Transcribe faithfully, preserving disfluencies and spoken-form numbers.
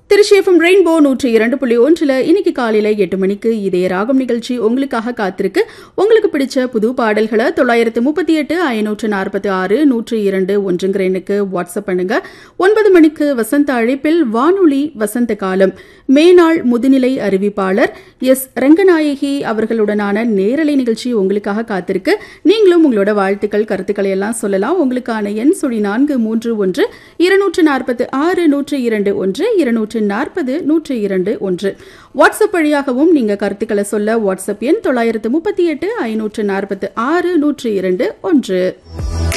Trichy FM rainbow நூற்றி இரண்டு புள்ளி ஒன்றில் இன்னைக்கு காலையில் எட்டு மணிக்கு இதே ராகம் நிகழ்ச்சி உங்களுக்காக காத்திருக்கு. உங்களுக்கு பிடிச்ச புது பாடல்களை தொள்ளாயிரத்து முப்பத்தி எட்டு ஐநூற்று நாற்பத்தி ஆறு நூற்றி இரண்டு ஒன்றுங்கிற எண்ணுக்கு வாட்ஸ்அப் பண்ணுங்க. ஒன்பது மணிக்கு வசந்த அழைப்பில் வானொலி வசந்த காலம் மேனாள் முதுநிலை அறிவிப்பாளர் எஸ் ரங்கநாயகி அவர்களுடனான நேரலை நிகழ்ச்சி உங்களுக்காக காத்திருக்கு. நீங்களும் உங்களோட வாழ்த்துக்கள் கருத்துக்களை எல்லாம் சொல்லலாம். உங்களுக்கான எண் சுழி நான்கு மூன்று ஒன்று இருநூற்று நாற்பத்தி ஆறு நூற்றி இரண்டு ஒன்று இருநூற்று நாற்பது நூற்றி இரண்டு ஒன்று. வாட்ஸ்அப் வழியாகவும் நீங்க கருத்துக்களை சொல்ல வாட்ஸ்அப் எண் தொள்ளாயிரத்து முப்பத்தி எட்டு ஐநூற்று நாற்பத்தி ஆறு நூற்றி இரண்டு ஒன்று.